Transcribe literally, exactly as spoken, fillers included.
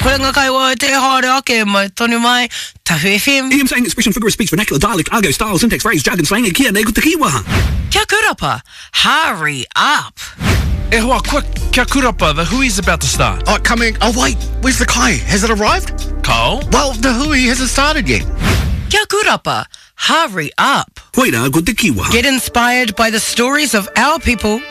Pulanga kaiwa te haere ake mai tonu mai Tahu F M. I'm saying expression, figure of speech, vernacular, dialect, argo, style, syntax, phrase, jargon, slang, and kia, nego te kiwaha. Kia kurapa, hurry up. E hoa, quick, kia kurapa, the hui's about to start. Oh, coming. Oh, wait, where's the kai? Has it arrived? Carl? Well, the hui hasn't started yet. Kia kurapa, hurry up. Koira, ko te kiwaha. Get inspired by the stories of our people